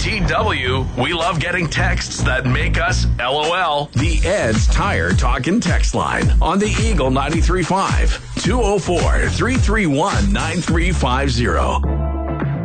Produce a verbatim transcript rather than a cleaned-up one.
T W, we love getting texts that make us LOL. The Ed's Tire Talk and Text Line on the Eagle ninety-three point five, two oh four, three three one, nine three five zero.